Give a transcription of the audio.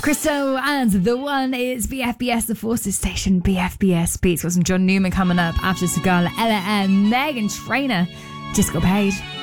Crystal and the one is BFBS, the Forces Station. BFBS Beats. Got some John Newman coming up after Sigala, Ella and Megan Trainor. Just got paid.